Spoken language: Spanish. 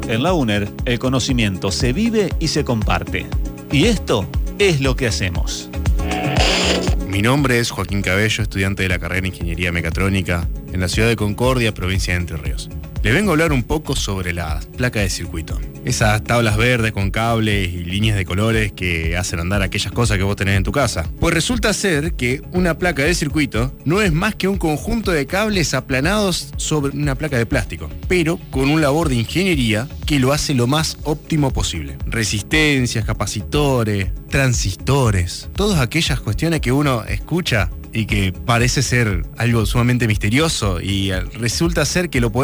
En la UNER, el conocimiento se vive y se comparte. Y esto es lo que hacemos. Mi nombre es Joaquín Cabello, estudiante de la carrera de Ingeniería Mecatrónica en la ciudad de Concordia, provincia de Entre Ríos. Les vengo a hablar un poco sobre las placas de circuito. Esas tablas verdes con cables y líneas de colores que hacen andar aquellas cosas que vos tenés en tu casa. Pues resulta ser que una placa de circuito no es más que un conjunto de cables aplanados sobre una placa de plástico, pero con un labor de ingeniería que lo hace lo más óptimo posible. Resistencias, capacitores, transistores, todas aquellas cuestiones que uno escucha y que parece ser algo sumamente misterioso y resulta ser que lo podemos